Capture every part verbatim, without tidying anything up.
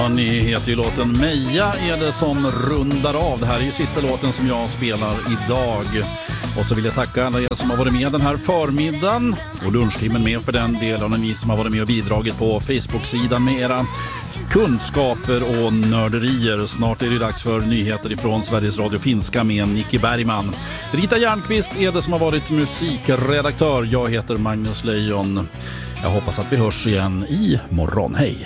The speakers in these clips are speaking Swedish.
Ni heter ju låten Meja är det som rundar av. Det här är ju sista låten som jag spelar idag. Och så vill jag tacka alla er som har varit med den här förmiddagen och lunchtimmen med för den delen, och ni som har varit med och bidragit på Facebook-sidan med era kunskaper och nörderier. Snart är det dags för nyheter ifrån Sveriges Radio Finska med Nicky Bergman. Rita Järnqvist är det som har varit musikredaktör. Jag heter Magnus Lejon. Jag hoppas att vi hörs igen i morgon. Hej!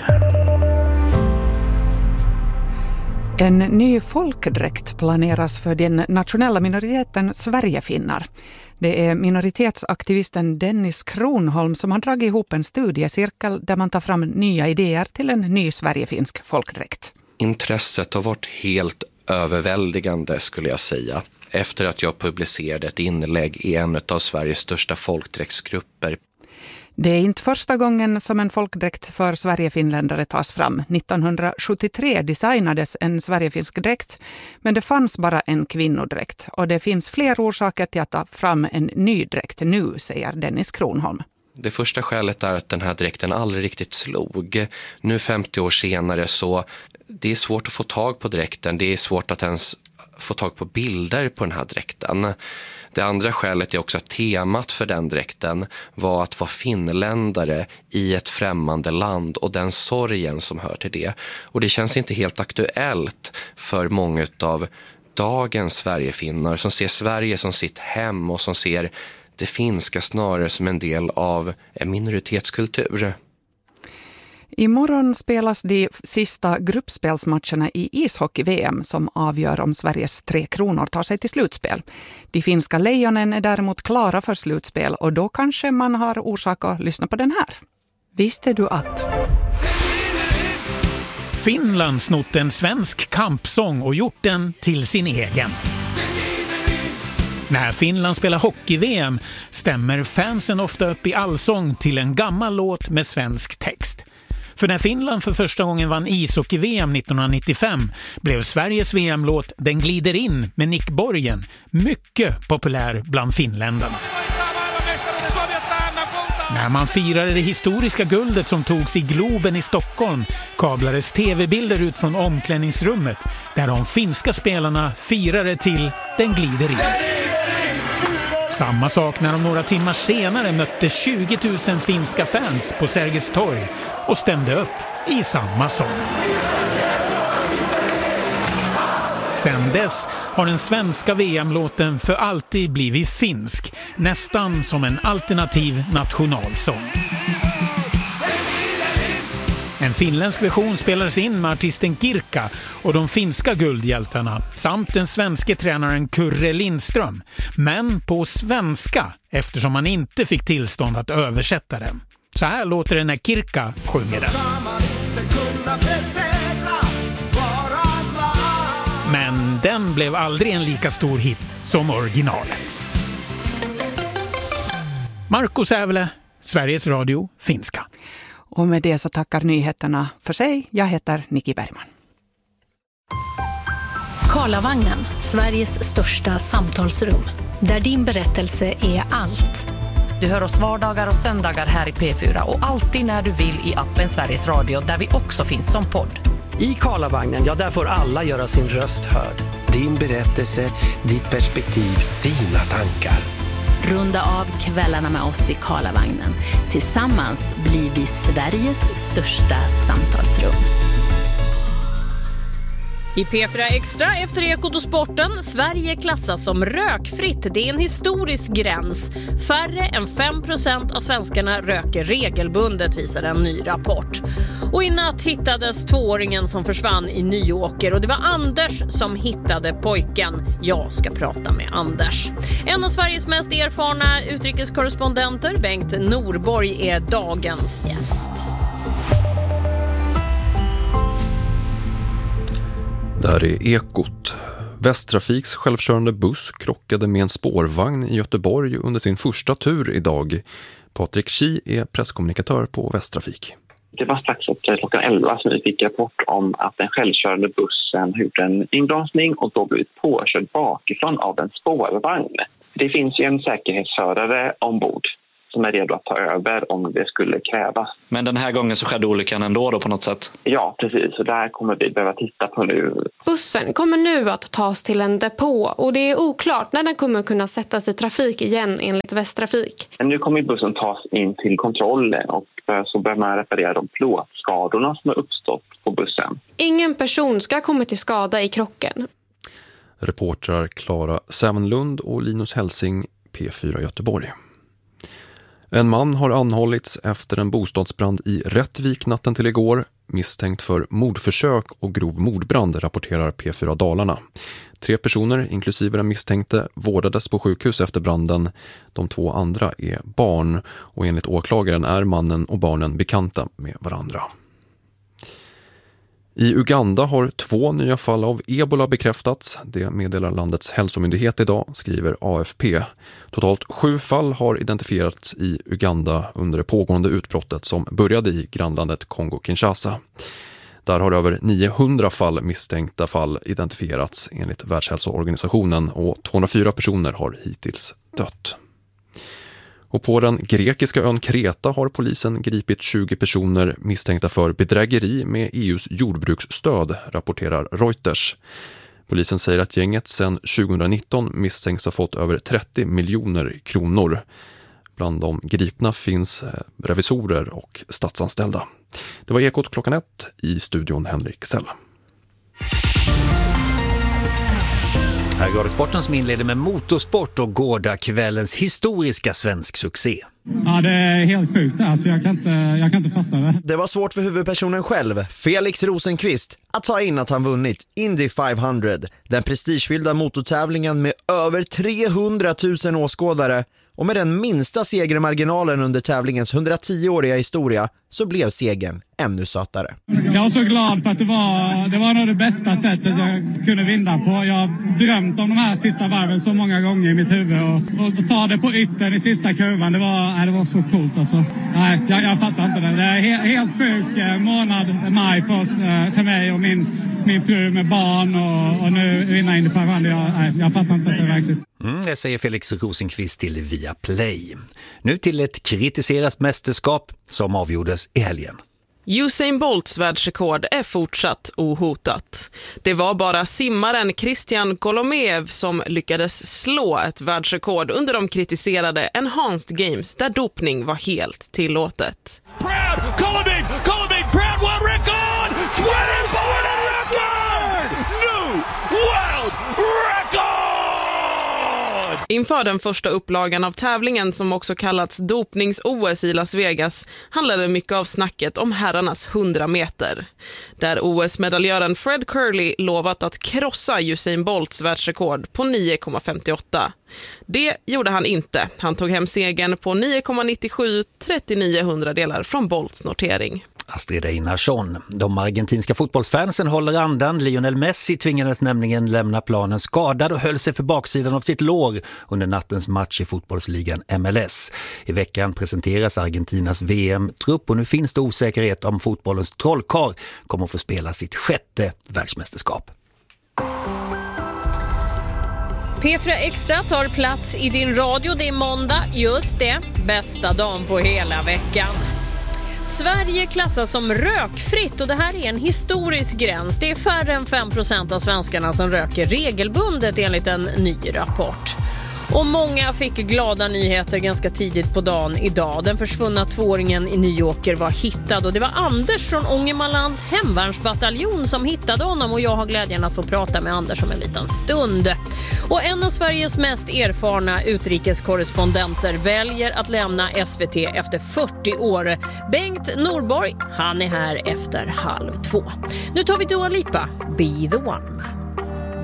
En ny folkdräkt planeras för den nationella minoriteten Sverigefinnar. Det är minoritetsaktivisten Dennis Kronholm som har dragit ihop en studiecirkel där man tar fram nya idéer till en ny sverigefinsk folkdräkt. Intresset har varit helt överväldigande, skulle jag säga, efter att jag publicerade ett inlägg i en av Sveriges största folkdräktsgrupper. Det är inte första gången som en folkdräkt för sverigefinländare tas fram. nittonhundrasjuttiotre designades en sverigefinsk dräkt, men det fanns bara en kvinnodräkt. Och det finns fler orsaker till att ta fram en ny dräkt nu, säger Dennis Kronholm. Det första skälet är att den här dräkten aldrig riktigt slog. Nu femtio år senare så det är svårt att få tag på dräkten. Det är svårt att ens få tag på bilder på den här dräkten. Det andra skälet är också att temat för den dräkten var att vara finländare i ett främmande land och den sorgen som hör till det. Och det känns inte helt aktuellt för många av dagens Sverigefinnar som ser Sverige som sitt hem och som ser det finska snarare som en del av en minoritetskultur. Imorgon spelas de sista gruppspelsmatcherna i ishockey-V M som avgör om Sveriges tre kronor tar sig till slutspel. De finska lejonen är däremot klara för slutspel och då kanske man har orsak att lyssna på den här. Visste du att... Finland snott en svensk kampsång och gjort den till sin egen. När Finland spelar hockey-V M stämmer fansen ofta upp i allsång till en gammal låt med svensk text. För när Finland för första gången vann ishockey-V M nittonhundranittiofem blev Sveriges V M-låt Den glider in med Nick Borgen mycket populär bland finländarna. När man firade det historiska guldet som togs i Globen i Stockholm kablades tv-bilder ut från omklädningsrummet där de finska spelarna firade till Den glider in. Samma sak när de några timmar senare mötte tjugo tusen finska fans på Sergels torg och stämde upp i samma sång. Sen dess har den svenska V M-låten för alltid blivit finsk, nästan som en alternativ nationalsång. En finländsk version spelades in med artisten Kirka och de finska guldhjältarna samt den svenska tränaren Kurre Lindström, men på svenska eftersom man inte fick tillstånd att översätta den. Så här låter det när Kirka sjunger den. Men den blev aldrig en lika stor hit som originalet. Marco Sävle, Sveriges Radio, finska. Och med det så tackar nyheterna för sig. Jag heter Nicky Bergman. Karlavagnen, Sveriges största samtalsrum. Där din berättelse är allt. Du hör oss vardagar och söndagar här i P fyra och alltid när du vill i appen Sveriges Radio där vi också finns som podd. I Karlavagnen, ja där får alla göra sin röst hörd. Din berättelse, ditt perspektiv, dina tankar. Runda av kvällarna med oss i Karlavagnen. Tillsammans blir vi Sveriges största samtalsrum. I P fyra Extra efter Ekot och sporten, Sverige klassas som rökfritt. Det är en historisk gräns. Färre än fem procent av svenskarna röker regelbundet, visar en ny rapport. Och i natt hittades tvååringen som försvann i Nyåker. Och det var Anders som hittade pojken. Jag ska prata med Anders. En av Sveriges mest erfarna utrikeskorrespondenter, Bengt Norborg, är dagens gäst. Det här är Ekot. Västtrafiks självkörande buss krockade med en spårvagn i Göteborg under sin första tur idag. Patrik Chi är presskommunikatör på Västtrafik. Det var strax efter klockan elva som vi fick rapport om att den självkörande bussen gjort en inbromsning och då blivit påkörd bakifrån av en spårvagn. Det finns ju en säkerhetsförare ombord som är redo att ta över om det skulle krävas. Men den här gången så skedde olyckan ändå då på något sätt? Ja, precis. Så där kommer vi behöva titta på nu. Bussen kommer nu att tas till en depå och det är oklart när den kommer kunna sättas i trafik igen enligt Västtrafik. Nu kommer bussen tas in till kontrollen och så börjar man reparera de plåtskadorna som har uppstått på bussen. Ingen person ska komma till skada i krocken. Reportrar Klara Sävenlund och Linus Helsing, P fyra Göteborg. En man har anhållits efter en bostadsbrand i Rättvik natten till igår, misstänkt för mordförsök och grov mordbrand, rapporterar P fyra Dalarna. Tre personer, inklusive den misstänkte, vårdades på sjukhus efter branden. De två andra är barn och enligt åklagaren är mannen och barnen bekanta med varandra. I Uganda har två nya fall av ebola bekräftats. Det meddelar landets hälsomyndighet idag, skriver A F P. Totalt sju fall har identifierats i Uganda under det pågående utbrottet som började i grannlandet Kongo-Kinshasa. Där har över niohundra fall misstänkta fall identifierats enligt Världshälsoorganisationen och tvåhundrafyra personer har hittills dött. Och på den grekiska ön Kreta har polisen gripit tjugo personer misstänkta för bedrägeri med E U:s jordbruksstöd, rapporterar Reuters. Polisen säger att gänget sedan tjugonitton misstänks ha fått över trettio miljoner kronor. Bland de gripna finns revisorer och statsanställda. Det var Ekot klockan ett, i studion Henrik Sell. Här går det sporten som inleder med motorsport och gårdagskvällens historiska svensk succé. Ja, det är helt sjukt. Alltså, jag, kan inte, jag kan inte fatta det. Det var svårt för huvudpersonen själv, Felix Rosenqvist, att ta in att han vunnit Indy femhundra, den prestigefyllda motortävlingen med över trehundratusen åskådare. Och med den minsta segermarginalen under tävlingens hundratio-åriga historia så blev segern ännu sötare. Jag var så glad för att det var, det var nog det bästa sättet jag kunde vinna på. Jag har drömt om de här sista varven så många gånger i mitt huvud. Och, och, och ta det på yttern i sista kurvan, det var, nej, det var så coolt. Alltså. Nej, jag, jag fattar inte det. Det är helt, helt sjuk eh, månad, maj för oss, eh, till mig och min, min fru med barn. Och, och nu vinna Indy femhundra. Jag, nej, jag fattar inte att det är verkligt. Mm, det säger Felix Rosenqvist till Viaplay. Nu till ett kritiserat mästerskap som avgjordes i helgen. Usain Bolts världsrekord är fortsatt ohotat. Det var bara simmaren Christian Kolomev som lyckades slå ett världsrekord under de kritiserade Enhanced Games där dopning var helt tillåtet. Brad, Kolomev, Kolomev, Brad world record! twenty-four record! New world record! Inför den första upplagan av tävlingen som också kallats dopnings-O S i Las Vegas handlade mycket av snacket om herrarnas hundra meter. Där O S-medaljören Fred Curley lovat att krossa Usain Bolts världsrekord på nio komma femtioåtta. Det gjorde han inte. Han tog hem segern på nio komma nittiosju, trettionio hundradelar från Bolts notering. Astrid Einarsson. De argentinska fotbollsfansen håller andan. Lionel Messi tvingades nämligen lämna planen skadad och höll sig för baksidan av sitt lår under nattens match i fotbollsligan M L S. I veckan presenteras Argentinas V M-trupp och nu finns det osäkerhet om fotbollens trollkarl kommer att få spela sitt sjätte världsmästerskap. P fyra Extra tar plats i din radio. Det är måndag, just det, bästa dagen på hela veckan. Sverige klassas som rökfritt och det här är en historisk gräns. Det är färre än fem procent av svenskarna som röker regelbundet enligt en ny rapport. Och många fick glada nyheter ganska tidigt på dagen idag. Den försvunna tvååringen i Nyåker var hittad och det var Anders från Ångermanlands hemvärnsbataljon som hittade honom och jag har glädjen att få prata med Anders om en liten stund. Och en av Sveriges mest erfarna utrikeskorrespondenter väljer att lämna S V T efter fyrtio år. Bengt Norborg, han är här efter halv två. Nu tar vi Dua Lipa, Be the One.